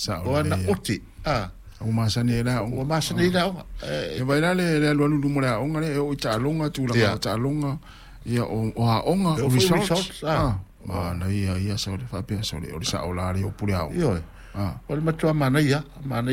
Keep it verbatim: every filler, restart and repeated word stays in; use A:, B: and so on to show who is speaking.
A: sa
B: o na oti a
A: o masani la
B: o masani la
A: e vai la le le lu lu mo la o ngale o ta longa tu la ta longa ia o o a onga o results ah ma na ia ia sa le fa pe sa le o sa o la ri o puri au
B: io ah o le matua mana ia mana